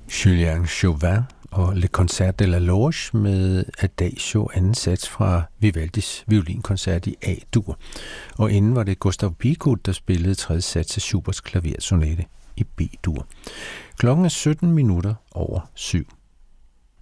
Julien Chauvin og Le Concert de la Loge med Adagio anden sats fra Vivaldis violinkoncert i A-dur. Og inden var det Gustav Biegel, der spillede tredje sats af Schuberts klaversonate i B-dur. Klokken er 17 minutter over 7.